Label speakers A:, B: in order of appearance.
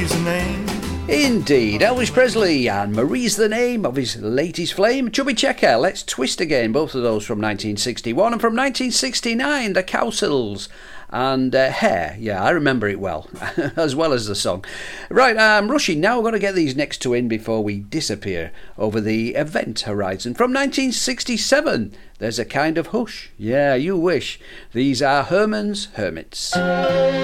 A: Indeed, Elvis Presley and Marie's the name of his latest flame. Chubby Checker, Let's Twist Again, both of those from 1961, and from 1969, the Cowsills and Hair. Yeah, I remember it well, as well as the song. Right, I'm rushing now. We're going to get these next two in before we disappear over the event horizon. From 1967, There's a Kind of Hush. Yeah, you wish. These are Herman's Hermits.